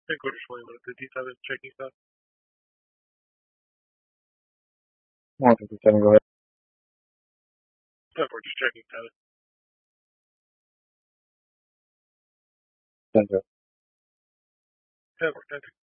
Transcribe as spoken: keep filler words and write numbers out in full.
think we're just waiting with the details checking stuff. one fifty-seven, go ahead. No, we're just checking status. ten zero. Yeah, we're checking.